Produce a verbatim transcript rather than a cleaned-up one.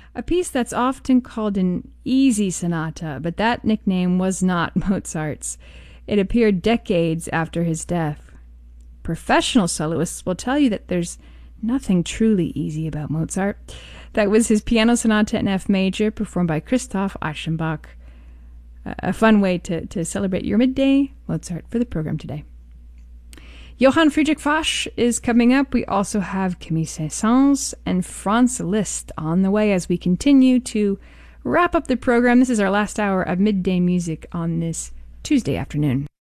a piece that's often called an easy sonata, but that nickname was not Mozart's. It appeared decades after his death. Professional soloists will tell you that there's nothing truly easy about Mozart. That was his piano sonata in F major, performed by Christoph Eschenbach. A fun way to, to celebrate your midday Mozart for the program today. Johann Friedrich Fasch is coming up. We also have Camille Saint-Saëns and Franz Liszt on the way as we continue to wrap up the program. This is our last hour of midday music on this Tuesday afternoon.